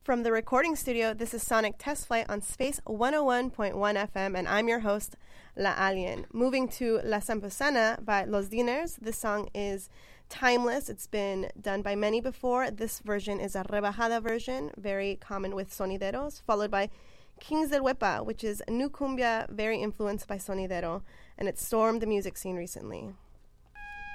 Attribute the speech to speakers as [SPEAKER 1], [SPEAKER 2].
[SPEAKER 1] From the recording studio, this is Sonic Test Flight on Space 101.1 FM, and I'm your host, La Alien. Moving to La Samposana by Los Diners. This song is timeless. It's been done by many before. This version is a rebajada version, very common with sonideros, followed by Kings del Huepa, which is new cumbia, very influenced by sonidero, and it stormed the music scene recently.